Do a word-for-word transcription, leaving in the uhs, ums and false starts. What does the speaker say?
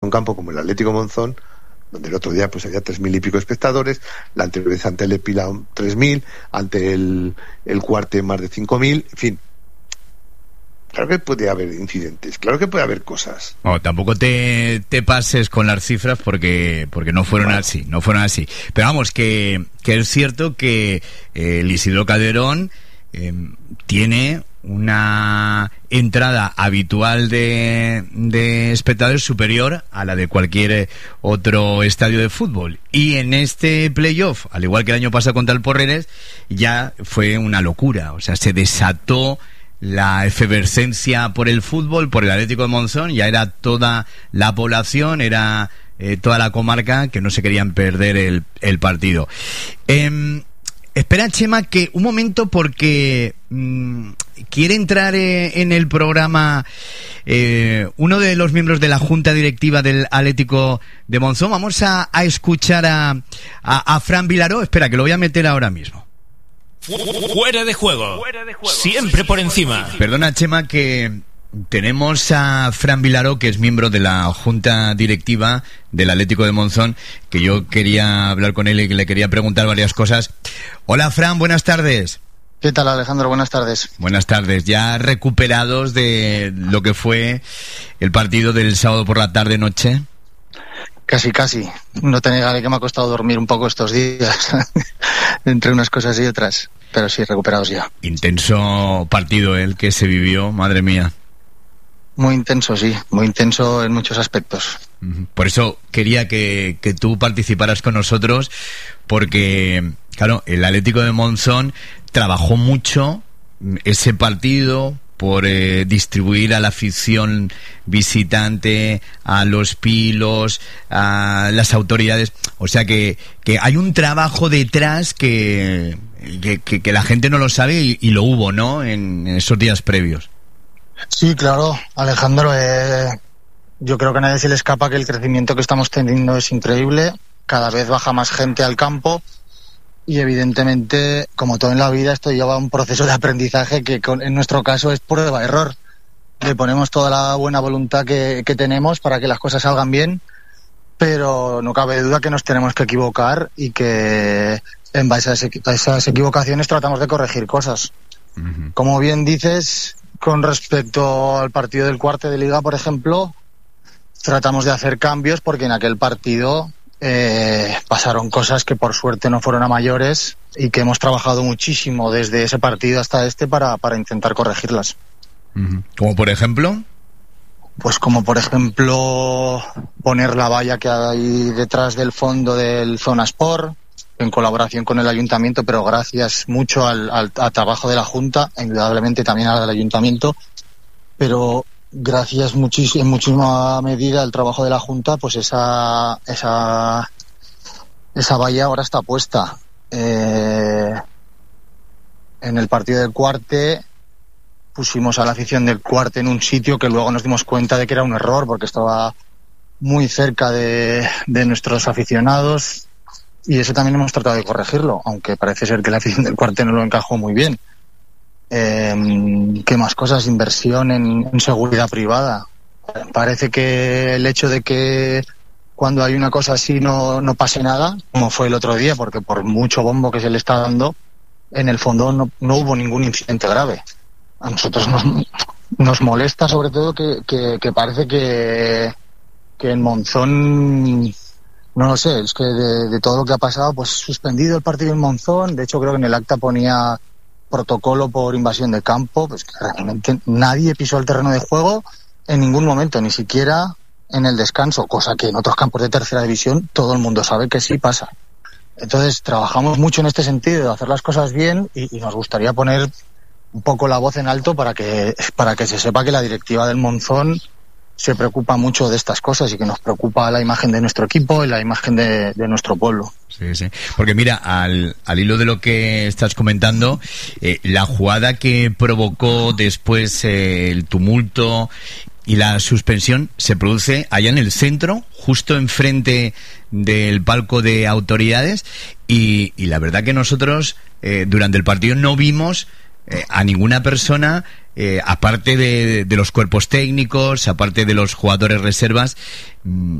un campo como el Atlético Monzón, donde el otro día pues había tres mil y pico espectadores, la anterior vez ante el Epila tres mil, ante el, el Cuarte más de cinco mil, en fin. Claro que puede haber incidentes, claro que puede haber cosas. No, tampoco te, te pases con las cifras porque porque no fueron bueno. así, no fueron así. Pero vamos, que, que es cierto que eh, el Isidro Calderón eh, tiene una entrada habitual de, de espectadores superior a la de cualquier otro estadio de fútbol. Y en este playoff, al igual que el año pasado contra el Porreres, ya fue una locura. O sea, se desató la efervescencia por el fútbol, por el Atlético de Monzón. Ya era toda la población, era eh, toda la comarca que no se querían perder el, el partido. Eh, espera, Chema, que un momento, porque mmm, quiere entrar eh, en el programa eh, uno de los miembros de la Junta Directiva del Atlético de Monzón. Vamos a, a escuchar a, a, a Fran Vilaró. Espera, que lo voy a meter ahora mismo. Fuera de juego. Fuera de juego. Siempre por encima. Perdona, Chema, que tenemos a Fran Vilaró, que es miembro de la Junta Directiva del Atlético de Monzón, que yo quería hablar con él y que le quería preguntar varias cosas. Hola, Fran, buenas tardes. ¿Qué tal, Alejandro? Buenas tardes. Buenas tardes. Ya recuperados de lo que fue el partido del sábado por la tarde-noche. Casi, casi. No te negaré que me ha costado dormir un poco estos días, entre unas cosas y otras, pero sí, recuperados ya. Intenso partido el que se vivió, madre mía. Muy intenso, sí, muy intenso en muchos aspectos. Por eso quería que, que tú participaras con nosotros, porque, claro, el Atlético de Monzón trabajó mucho ese partido por eh, distribuir a la afición visitante, a los pilos, a las autoridades. O sea que, que hay un trabajo detrás que, que, que, que la gente no lo sabe y, y lo hubo, ¿no?, en, en esos días previos. Sí, claro, Alejandro. Eh, yo creo que a nadie se le escapa que el crecimiento que estamos teniendo es increíble. Cada vez baja más gente al campo. Y evidentemente, como todo en la vida, esto lleva un proceso de aprendizaje que con, en nuestro caso es prueba-error. Le ponemos toda la buena voluntad que, que tenemos para que las cosas salgan bien, pero no cabe duda que nos tenemos que equivocar y que en base a, ese, a esas equivocaciones tratamos de corregir cosas. Uh-huh. Como bien dices, con respecto al partido del Cuarte de Liga, por ejemplo, tratamos de hacer cambios porque en aquel partido Eh, pasaron cosas que por suerte no fueron a mayores y que hemos trabajado muchísimo desde ese partido hasta este para, para intentar corregirlas. Uh-huh. ¿Como por ejemplo? Pues como por ejemplo poner la valla que hay detrás del fondo del Zona Sport en colaboración con el ayuntamiento, pero gracias mucho al, al, al trabajo de la Junta, indudablemente también al ayuntamiento, pero gracias muchis- en muchísima medida al trabajo de la Junta, pues esa esa esa valla ahora está puesta. Eh, en el partido del Cuarte pusimos a la afición del Cuarte en un sitio que luego nos dimos cuenta de que era un error porque estaba muy cerca de, de nuestros aficionados, y eso también hemos tratado de corregirlo, aunque parece ser que la afición del Cuarte no lo encajó muy bien. Eh, ¿Qué más cosas? Inversión en, en seguridad privada. Parece que el hecho de que cuando hay una cosa así no, no pase nada, como fue el otro día, porque por mucho bombo que se le está dando, en el fondo no, no hubo ningún incidente grave. A nosotros nos, nos molesta sobre todo que, que, que parece que, que en Monzón, no lo sé, es que de, de todo lo que ha pasado, pues suspendido el partido en Monzón. De hecho creo que en el acta ponía protocolo por invasión de campo, pues que realmente nadie pisó el terreno de juego en ningún momento, ni siquiera en el descanso, cosa que en otros campos de tercera división todo el mundo sabe que sí pasa. Entonces trabajamos mucho en este sentido de hacer las cosas bien y, y nos gustaría poner un poco la voz en alto para que para que se sepa que la directiva del Monzón se preocupa mucho de estas cosas y que nos preocupa la imagen de nuestro equipo y la imagen de, de nuestro pueblo. Sí, sí. Porque mira, al, al hilo de lo que estás comentando, eh, la jugada que provocó después eh, el tumulto y la suspensión se produce allá en el centro, justo enfrente del palco de autoridades, y, y la verdad que nosotros eh, durante el partido no vimos eh, a ninguna persona, eh, aparte de, de los cuerpos técnicos, aparte de los jugadores reservas,